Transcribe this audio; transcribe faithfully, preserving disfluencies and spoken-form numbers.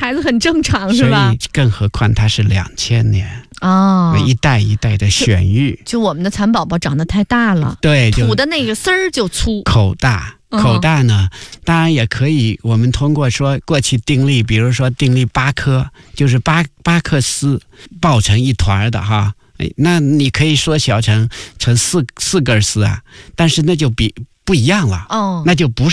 孩子很正常，是吧？ 所以更何况它是两千年哦， 一代一代的选育， 就, 就我们的蚕宝宝长得太大了， 对， 吐的那个丝儿就粗， 口大。口大呢，当然也可以。我们通过说过去定力，比如说定力八颗，就是八八颗丝抱成一团的哈。那你可以缩小成成四四根丝啊，但是那就比不一样了。哦，那就不是。